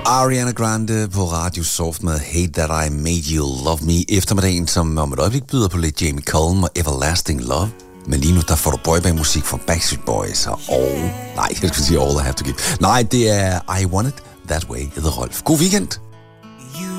Ariana Grande på Radio Soft med Hate That I Made You Love Me. Eftermiddagen, som om et øjeblik byder på lidt Jamie Cullum og Everlasting Love. Men lige nu, der får du boyband-musik fra Backstreet Boys og All. Nej, jeg skulle sige All I Have To Give. Nej, det er I Want It That Way, hedder Rolf. God weekend!